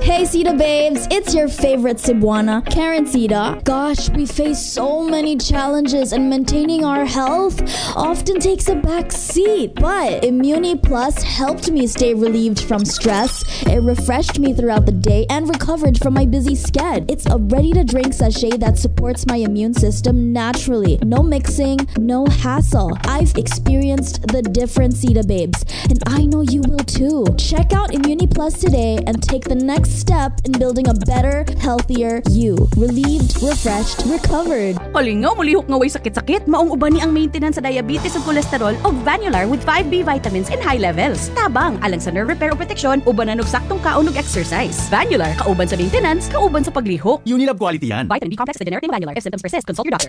Hey Sita babes, it's your favorite Cebuana, Karen Sita. Gosh, we face so many challenges and maintaining our health often takes a back seat. But Immuni Plus helped me stay relieved from stress. It refreshed me throughout the day and recovered from my busy sched. It's a ready-to-drink sachet that supports my immune system naturally. No mixing, no hassle. I've experienced the difference, Sita babes, and I know you will too. Check out Immuni Plus today and take the next step in building a better, healthier you. Relieved, refreshed, recovered. Holingaw, mulihok nga way sakit-sakit. Maong uban ni ang maintenance sa diabetes ug cholesterol og Vanular with 5B vitamins in high levels. Tabang, alang sa nerve repair o protection, ubanan og saktong kaon ug exercise. Vanular, kauban sa maintenance, kauban sa paglihok. Unilab quality yan. Vitamin B complex with generic Vanular. If symptoms persist, consult your doctor.